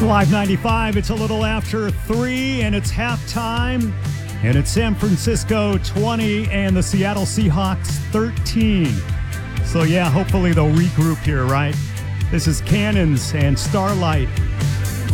Live 95, it's a little after 3, and it's halftime. And it's San Francisco 20 and the Seattle Seahawks 13. So yeah, hopefully they'll regroup here, right? This is Cannons and Starlight.